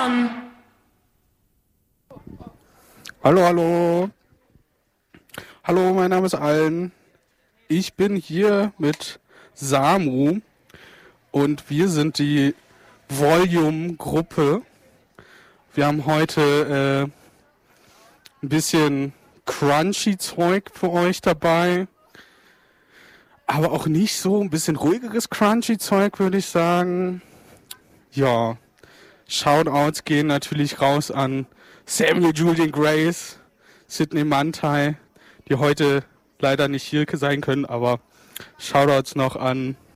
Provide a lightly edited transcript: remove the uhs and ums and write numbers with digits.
on. Hallo, hallo. Hallo, mein Name ist Allen. Ich bin hier mit Samu und wir sind die Volume-Gruppe. Wir haben heute ein bisschen Crunchy-Zeug für euch dabei, aber auch nicht so ein bisschen ruhigeres Crunchy-Zeug, würde ich sagen. Ja, Shoutouts gehen natürlich raus an Samuel Julian Grace, Sydney Mantai, die heute leider nicht hier sein können, aber Shoutouts noch an